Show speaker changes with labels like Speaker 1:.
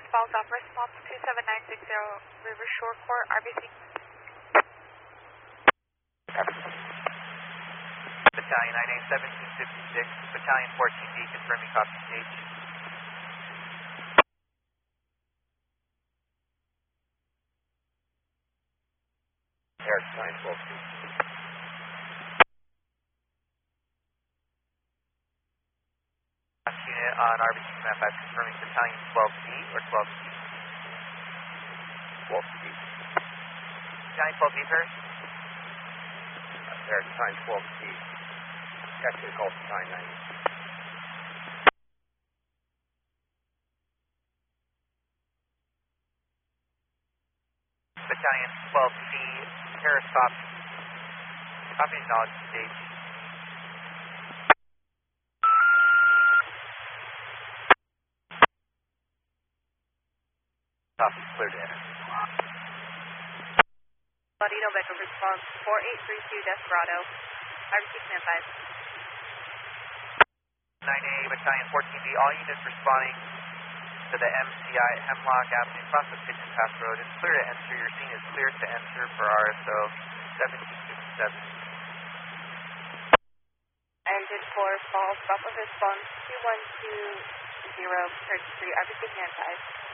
Speaker 1: falls off response 27960 River Shore Court, RBC.
Speaker 2: Battalion 9A 1756, Battalion 14D, confirming copy stage.
Speaker 3: Air 912C.
Speaker 2: Unit on RBC Command 5, confirming Battalion 12D or 12C?
Speaker 3: 12C.
Speaker 2: Battalion 12D, sir?
Speaker 3: Air 912C. Actually called Battalion 9.
Speaker 2: Battalion 12C, Terra stop. Copy acknowledge stage. Copy, clear to enter.
Speaker 1: Ladino Echo response 4832 Desperado, RBC Command 5.
Speaker 2: 9A Battalion 14D, all units responding to the MCI Hemlock Avenue across the Pigeon Pass Road. It's clear to enter. Your scene is clear to enter for RSO 1757.
Speaker 1: Engine 4 falls off of response 2120 33 RBC Command 5.